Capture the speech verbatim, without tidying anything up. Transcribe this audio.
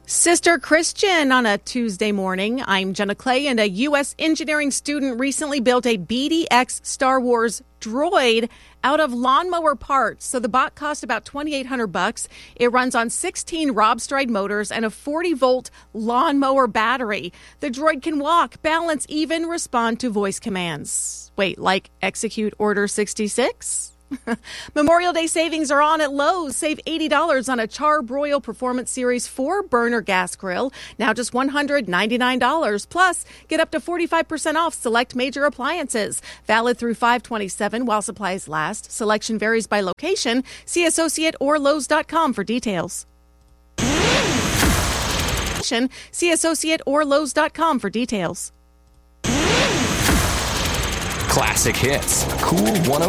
Sister Christian on a Tuesday morning. I'm Jenna Clay, and a U S engineering student recently built a B D X Star Wars droid out of lawnmower parts. So the bot cost about twenty-eight hundred bucks. It runs on sixteen Robstride motors and a forty volt lawnmower battery. The droid can walk, balance, even respond to voice commands. Wait, like execute Order sixty-six? Memorial Day savings are on at Lowe's. Save eighty dollars on a Char-Broil Performance Series four burner gas grill. Now just one hundred ninety-nine dollars. Plus, get up to forty-five percent off select major appliances. Valid through five twenty-seven while supplies last. Selection varies by location. See Associate or Lowe's dot com for details. See Associate or Lowe's dot com for details. Classic hits. Cool one oh